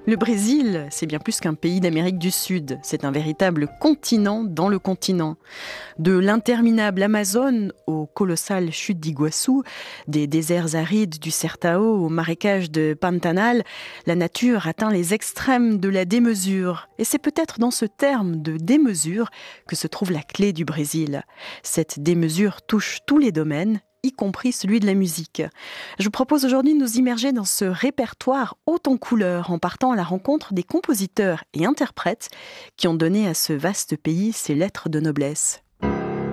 Le Brésil, c'est bien plus qu'un pays d'Amérique du Sud. C'est un véritable continent dans le continent. De l'interminable Amazone aux colossales chutes d'Iguassou, des déserts arides du Sertao aux marécages de Pantanal, la nature atteint les extrêmes de la démesure. Et c'est peut-être dans ce terme de démesure que se trouve la clé du Brésil. Cette démesure touche tous les domaines, y compris celui de la musique. Je vous propose aujourd'hui de nous immerger dans ce répertoire haut en couleurs en partant à la rencontre des compositeurs et interprètes qui ont donné à ce vaste pays ses lettres de noblesse.